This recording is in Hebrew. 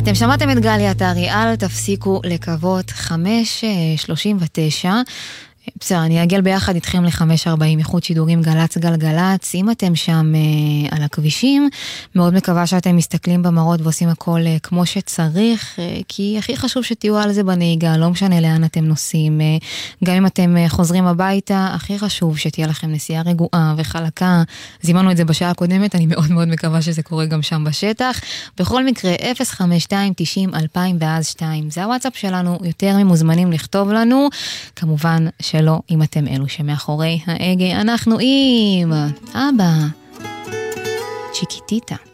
אתם שמעתם את גלי עטרי, אל תפסיקו לקוות, 5:39. בסדר, אני אגל ביחד איתכם ל-5:40, איכות שידורים גלץ גלגלץ. אם אתם שם על הכבישים, מאוד מקווה שאתם מסתכלים במראות ועושים הכל כמו שצריך, כי הכי חשוב שתהיו על זה בנהיגה, לא משנה לאן אתם נוסעים. גם אם אתם חוזרים הביתה, הכי חשוב שתהיה לכם נסיעה רגועה וחלקה. זימנו את זה בשעה הקודמת, אני מאוד מאוד מקווה שזה קורה גם שם בשטח. בכל מקרה, 052-90-2000 ואז 2. זה הוואטסאפ שלנו, יותר ממוזמנים לכתוב לנו. כמובן שלא, אם אתם אלו שמאחורי ההגה. אנחנו עם אבא צ'יקיטיטה.